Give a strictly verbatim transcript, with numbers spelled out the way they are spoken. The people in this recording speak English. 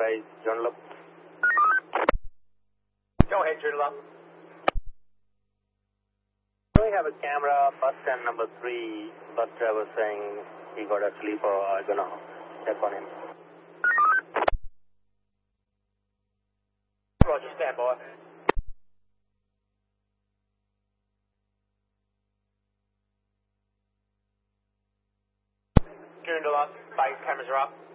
advise Joondalup. Go ahead, Joondalup. We have a camera, bus stand number three. Bus driver saying he got asleep, or I'm gonna check on him. Roger, stand by. Joondalup, base cameras are up.